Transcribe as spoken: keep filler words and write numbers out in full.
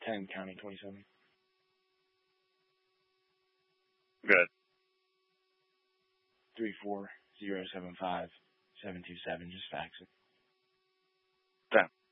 ten, county twenty-seven. Good. Three four zero seven five seven two seven. Just fax it. ten.